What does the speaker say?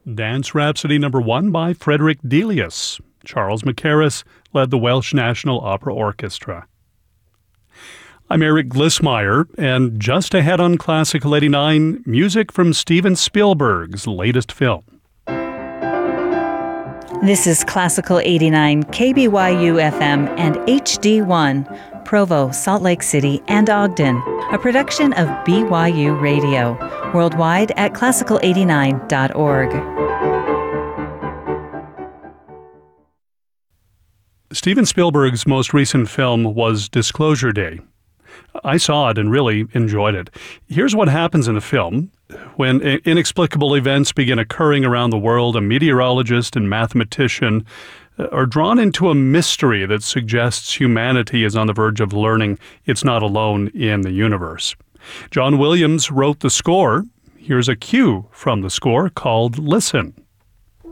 Dance Rhapsody number 1 by Frederick Delius. Charles Mackerras led the Welsh National Opera Orchestra. I'm Eric Glissmeyer, and just ahead on Classical 89, music from Steven Spielberg's latest film. This is Classical 89, KBYU FM and HD1, Provo, Salt Lake City, and Ogden, a production of BYU Radio, worldwide at classical89.org. Steven Spielberg's most recent film was Disclosure Day. I saw it and really enjoyed it. Here's what happens in the film. When inexplicable events begin occurring around the world, a meteorologist and mathematician are drawn into a mystery that suggests humanity is on the verge of learning it's not alone in the universe. John Williams wrote the score. Here's a cue from the score called Listen.